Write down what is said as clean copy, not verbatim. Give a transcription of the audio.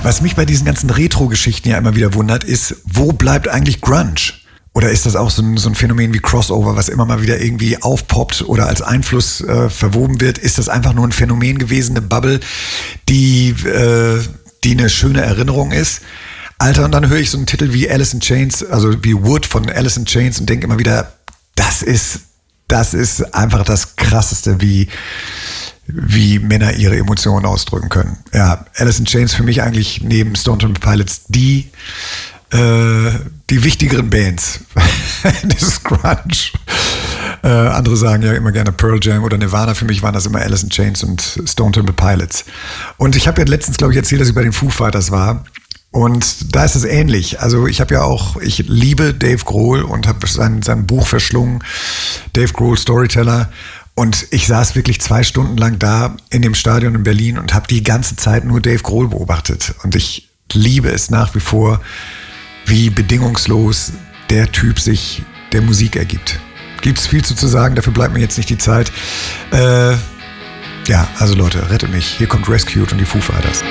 Was mich bei diesen ganzen Retro-Geschichten ja immer wieder wundert, ist, wo bleibt eigentlich Grunge? Oder ist das auch so ein Phänomen wie Crossover, was immer mal wieder irgendwie aufpoppt oder als Einfluss verwoben wird? Ist das einfach nur ein Phänomen gewesen, eine Bubble, die eine schöne Erinnerung ist? Alter, und dann höre ich so einen Titel wie Alice in Chains, also wie Wood von Alice in Chains und denke immer wieder, das ist einfach das Krasseste, wie Männer ihre Emotionen ausdrücken können. Ja, Alice in Chains für mich eigentlich neben Stone Temple Pilots die wichtigeren Bands des Grunge. Andere sagen ja immer gerne Pearl Jam oder Nirvana. Für mich waren das immer Alice in Chains und Stone Temple Pilots. Und ich habe ja letztens, glaube ich, erzählt, dass ich bei den Foo Fighters war. Und da ist es ähnlich. Also ich liebe Dave Grohl und habe sein Buch verschlungen, Dave Grohl Storyteller. Und ich saß wirklich 2 Stunden lang da in dem Stadion in Berlin und habe die ganze Zeit nur Dave Grohl beobachtet. Und ich liebe es nach wie vor, wie bedingungslos der Typ sich der Musik ergibt. Gibt's viel zu sagen, dafür bleibt mir jetzt nicht die Zeit. Ja, also Leute, rettet mich. Hier kommt Rescued und die Foo Fighters.